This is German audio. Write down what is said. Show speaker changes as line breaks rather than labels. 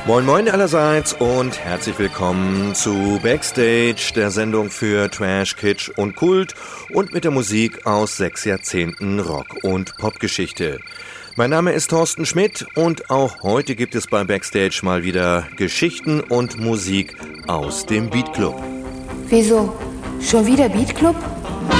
Moin Moin allerseits und herzlich willkommen zu Backstage, der Sendung für Trash, Kitsch und Kult und mit der Musik aus 6 Jahrzehnten Rock- und Popgeschichte. Mein Name ist Thorsten Schmidt und auch heute gibt es bei Backstage mal wieder Geschichten und Musik aus dem Beat Club.
Wieso? Schon wieder Beat Club?